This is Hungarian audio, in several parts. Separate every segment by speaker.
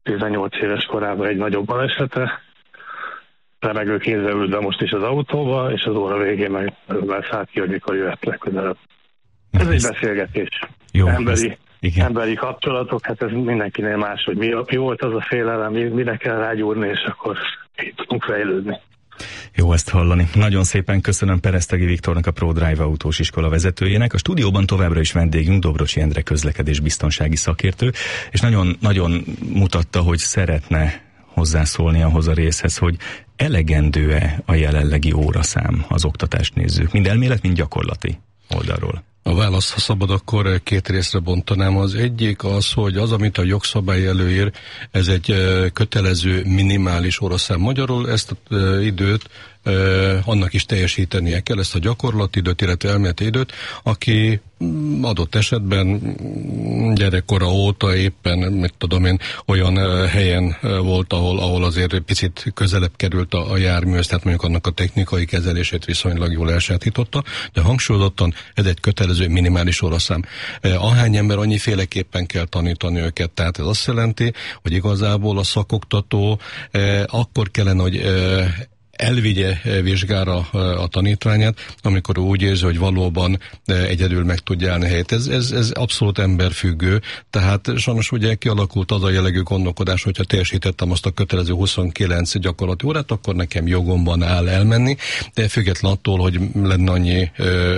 Speaker 1: 18 éves korában egy nagyobb balesete, remegő kézzel ült be most is az autóba, és az óra végén meg szállt ki, hogy mikor jöhet legközelebb. Ez egy beszélgetés.
Speaker 2: Jó,
Speaker 1: emberi kapcsolatok, hát ez mindenkinél más, hogy mi volt az a félelem, mire kell rágyúrni, és akkor így tudunk fejlődni.
Speaker 2: Jó ezt hallani. Nagyon szépen köszönöm Peresztegi Viktornak, a ProDrive autós iskola vezetőjének. A stúdióban továbbra is vendégünk Dobrocsi Endre közlekedésbiztonsági szakértő, és nagyon mutatta, hogy szeretne hozzászólni ahhoz a részhez, hogy elegendő-e a jelenlegi óraszám, az oktatást nézzük, mind elmélet, mind gyakorlati oldalról.
Speaker 3: A választ, ha szabad, akkor két részre bontanám. Az egyik az, hogy az, amit a jogszabály előír, ez egy kötelező minimális óraszám. Magyarul ezt az időt annak is teljesítenie kell, ezt a gyakorlati időt, illetve elméleti időt, aki adott esetben gyerekkora óta éppen, mit tudom én, olyan helyen volt, ahol azért picit közelebb került a járműhöz, tehát mondjuk annak a technikai kezelését viszonylag jól elsajátította, de hangsúlyozottan ez egy kötelező minimális óraszám. Ahány ember, annyiféleképpen kell tanítani őket, tehát ez azt jelenti, hogy igazából a szakoktató akkor kellene, hogy elvigye vizsgára a tanítványát, amikor úgy érzi, hogy valóban egyedül meg tudja állni helyet. Ez abszolút emberfüggő, tehát sajnos ugye kialakult az a jellegű gondolkodás, hogyha teljesítettem azt a kötelező 29 gyakorlati órát, akkor nekem jogomban áll elmenni, de független attól, hogy lenne annyi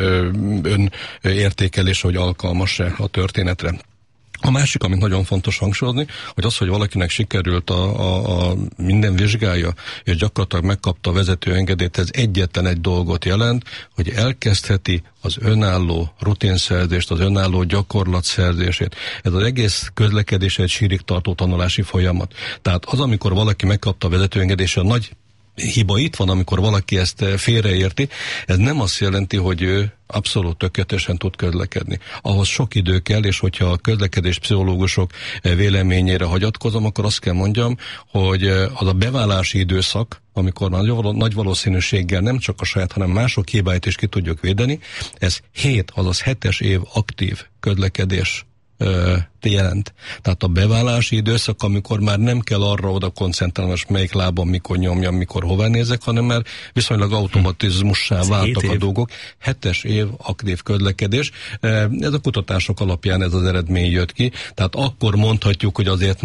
Speaker 3: önértékelés, hogy alkalmas-e a történetre. A másik, amit nagyon fontos hangsúlyozni, hogy az, hogy valakinek sikerült a minden vizsgája, és gyakorlatilag megkapta a vezetőengedélyt, ez egyetlen egy dolgot jelent, hogy elkezdheti az önálló rutinszerzést, az önálló gyakorlatszerzését. Ez az egész közlekedés egy sírig tartó tanulási folyamat. Tehát az, amikor valaki megkapta a vezetőengedést, a nagy hiba itt van, amikor valaki ezt félreérti, ez nem azt jelenti, hogy ő abszolút tökéletesen tud közlekedni. Ahhoz sok idő kell, és hogyha a közlekedés pszichológusok véleményére hagyatkozom, akkor azt kell mondjam, hogy az a beválási időszak, amikor nagy valószínűséggel nem csak a saját, hanem mások hibáit is ki tudjuk védeni, ez 7 év aktív közlekedés jelent. Tehát a beválási időszak, amikor már nem kell arra oda koncentrálni, most melyik lábam mikor nyomjam, mikor hova nézek, hanem már viszonylag automatizmussá váltak a dolgok. 7 év aktív közlekedés. Ez a kutatások alapján ez az eredmény jött ki. Tehát akkor mondhatjuk, hogy azért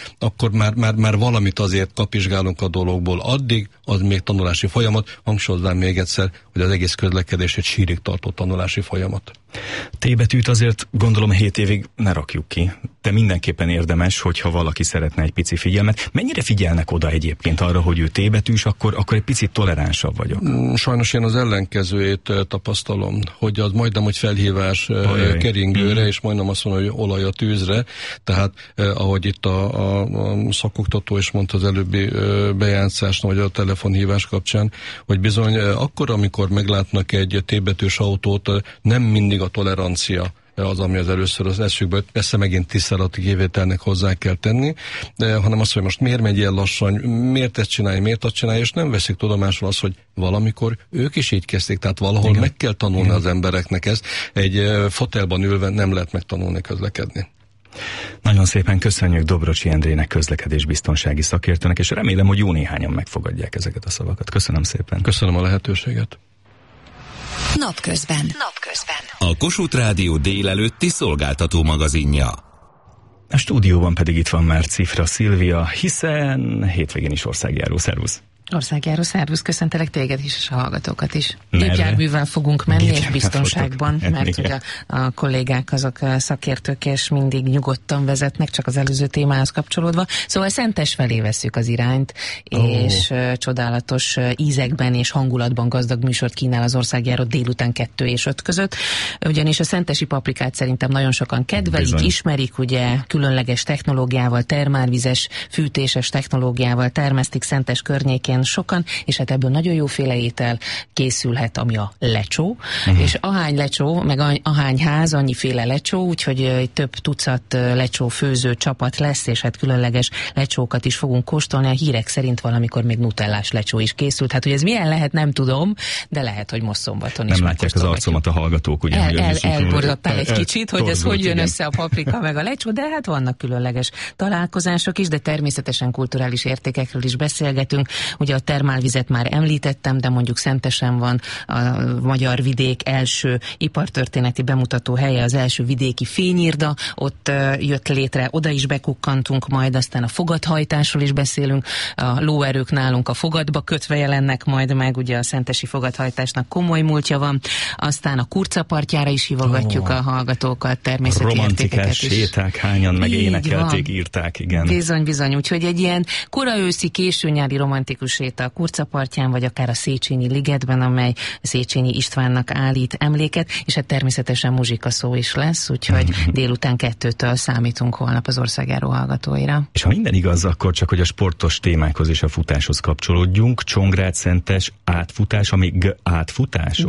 Speaker 3: már valamit azért kapizsgálunk a dologból. Addig az még tanulási folyamat. Hangsúlyoznám még egyszer, hogy az egész közlekedés egy sírig tartó tanulási folyamat.
Speaker 2: T-betűt azért gondolom 7 évig ne rakjuk ki. De mindenképpen érdemes, hogyha valaki szeretne egy pici figyelmet. Mennyire figyelnek oda egyébként arra, hogy ő T-betűs, akkor egy picit toleránsabb vagyok?
Speaker 3: Sajnos én az ellenkezőjét tapasztalom, hogy az majdnem, hogy felhívás keringőre, és majdnem azt mondom, hogy olaj a tűzre. Tehát ahogy itt a szakoktató is mondta az előbbi bejátszásnál, vagy a telefonhívás kapcsán, hogy bizony akkor, amikor meglátnak egy T-betűs autót, nem mindig a tolerancia az, ami az először az eszükbe, persze megint tiszteleti kivételnek hozzá kell tenni, hanem azt, hogy most miért megy ilyen lassan, miért ezt csinálja, miért azt csinálja, és nem veszik tudomásul azt, hogy valamikor ők is így kezdték, tehát valahol meg kell tanulni az embereknek ezt. Egy fotelban ülve nem lehet megtanulni közlekedni.
Speaker 2: Nagyon szépen köszönjük Dobrocsi Endrének, közlekedésbiztonsági szakértőnek, és remélem, hogy jó néhányan megfogadják ezeket a szavakat. Köszönöm szépen.
Speaker 3: Köszönöm a lehetőséget.
Speaker 4: Napközben.
Speaker 5: A Kossuth Rádió délelőtti szolgáltató magazinja.
Speaker 2: A stúdióban pedig itt van már Cifra Szilvia, hiszen hétvégén is országjáró. Szervusz!
Speaker 6: Országjáró, szervusz, köszöntelek téged is, és a hallgatókat is. Gépjárművel fogunk menni, és biztonságban, mert ugye a kollégák azok szakértők, és mindig nyugodtan vezetnek, csak az előző témához kapcsolódva. Szóval Szentes felé vesszük az irányt, és csodálatos ízekben és hangulatban gazdag műsort kínál az országjáró délután 2 és 5 között. Ugyanis a szentesi paprikát szerintem nagyon sokan kedvelik, ismerik, ugye különleges technológiával, termálvizes, fűtéses technológiával termesztik Szentes környékén, igen sokan, és hát ebből nagyon jóféle étel készülhet, ami a lecsó, és ahány lecsó, meg ahány ház, annyiféle lecsó, úgyhogy több tucat lecsó főző csapat lesz, és hát különleges lecsókat is fogunk kóstolni. A hírek szerint valamikor még nutellás lecsó is készült. Hát, hogy ez milyen lehet, nem tudom, de lehet, hogy most szombaton is.
Speaker 2: Nem látják az arcomat a hallgatók, ugye?
Speaker 6: Elborzadtál egy kicsit, hogy ez hogy jön össze a paprika meg a lecsó, de hát vannak különleges találkozások is, de természetesen kulturális értékekről is beszélgetünk. Ugye a termálvizet már említettem, de mondjuk Szentesen van a magyar vidék első ipartörténeti bemutató helye, az első vidéki fényirda, ott jött létre, oda is bekukkantunk majd, aztán a fogathajtásról is beszélünk, a lóerők nálunk a fogatba kötve jelennek majd meg, ugye a szentesi fogathajtásnak komoly múltja van, aztán a Kurcapartjára is hívogatjuk a hallgatókat, természeti értékeket is.
Speaker 2: Romantikás séták, hányan meg énekelték, írták, igen.
Speaker 6: Bizony, úgyhogy egy ilyen kora őszi, késő nyári romantikus séta a Kurcapartján, vagy akár a Széchenyi ligetben, amely Széchenyi Istvánnak állít emléket, és hát természetesen muzsikaszó is lesz, úgyhogy délután 2-től számítunk holnap az országjáró hallgatóira.
Speaker 2: És ha minden igaz, akkor csak, hogy a sportos témákhoz és a futáshoz kapcsolódjunk. Csongrád-Szentes átfutás, ami átfutás?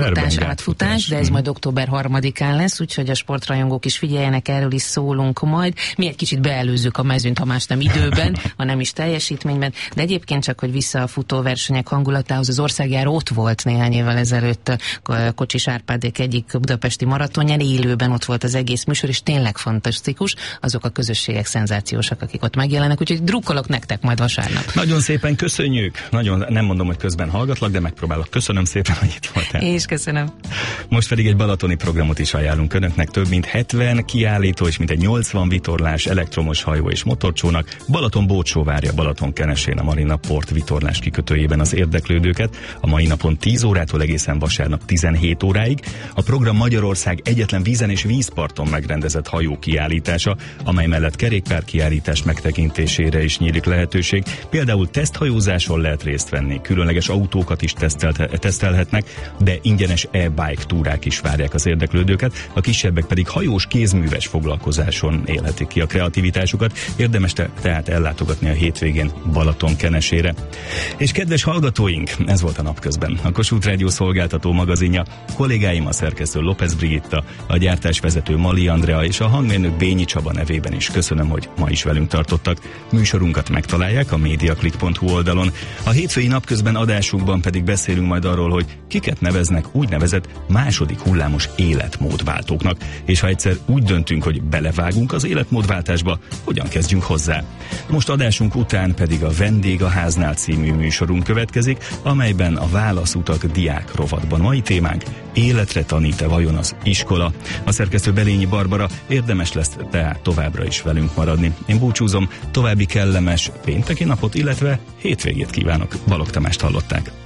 Speaker 6: Átfutás, de ez majd október 3-án lesz, úgyhogy a sportrajongók is figyeljenek, erről is szólunk majd. Mi egy kicsit beelőzzük a mezőnyt, ha más nem időben, ha nem is teljesítményben, de egyébként csak, hogy vissza a futóversenyek hangulatához, az országjáró ott volt néhány évvel ezelőtt Kocsis Árpádék egyik budapesti maratonján, élőben ott volt az egész műsor, és tényleg fantasztikus, azok a közösségek szenzációsak, akik ott megjelennek, úgyhogy drukkolok nektek majd vasárnap.
Speaker 2: Nagyon szépen köszönjük, nem mondom, hogy közben hallgatlak, de megpróbálok. Köszönöm szépen, hogy itt voltál.
Speaker 6: És köszönöm.
Speaker 2: Most pedig egy balatoni programot is ajánlunk önöknek, több mint 70 kiállító és mintegy 80 vitorlás, elektromos hajó és motorcsónak Balaton-Bócsó várja Balatonkenesén a Marina Port vitorlás kikötőjében az érdeklődőket a mai napon 10 órától egészen vasárnap 17 óráig. A program Magyarország egyetlen vízen és vízparton megrendezett hajó kiállítása, amely mellett kerékpárkiállítás megtekintésére is nyílik lehetőség. Például teszthajózáson lehet részt venni, különleges autókat is tesztelhetnek, de ingyenes e-bike túrák is várják az érdeklődőket, a kisebbek pedig hajós kézműves foglalkozáson élhetik ki a kreativitásukat. Érdemes tehát ellátogatni a hétvégén Balatonkenesére. És kedves hallgatóink, ez volt a Napközben, a Kossuth Rádió szolgáltató magazinja. Kollégáim, a szerkesztő López Brigitta, a gyártásvezető Mali Andrea és a hangmérnök Bényi Csaba nevében is köszönöm, hogy ma is velünk tartottak. Műsorunkat megtalálják a mediaclick.hu oldalon. A hétfői Napközben adásunkban pedig beszélünk majd arról, hogy kiket neveznek úgynevezett második hullámos életmódváltóknak, és ha egyszer úgy döntünk, hogy belevágunk az életmódváltásba, hogyan kezdjünk hozzá. Most adásunk után pedig a Vendég a háznál című műsorunk következik, amelyben a válaszutak diák rovatban mai témánk: életre tanít-e vajon az iskola? A szerkesztő Belényi Barbara, érdemes lesz tehát továbbra is velünk maradni. Én búcsúzom, további kellemes pénteki napot, illetve hétvégét kívánok. Balogh Tamást hallották.